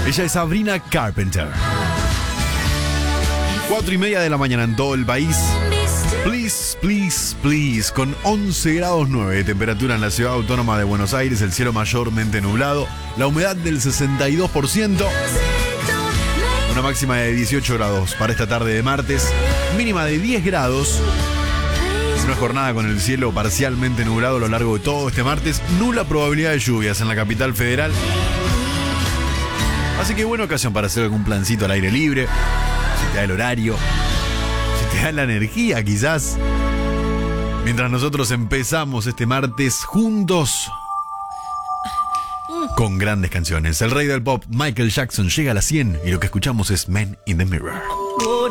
Ella es Sabrina Carpenter. 4:30 de la mañana en todo el país. Please, please, please. Con 11 grados 9 de temperatura en la ciudad autónoma de Buenos Aires, el cielo mayormente nublado, la humedad del 62%, una máxima de 18 grados para esta tarde de martes, mínima de 10 grados. Una jornada con el cielo parcialmente nublado a lo largo de todo este martes, nula probabilidad de lluvias en la capital federal. Así que buena ocasión para hacer algún plancito al aire libre, si te da el horario, si te da la energía quizás. Mientras nosotros empezamos este martes juntos con grandes canciones. El rey del pop, Michael Jackson, llega a las 100 y lo que escuchamos es Man in the Mirror.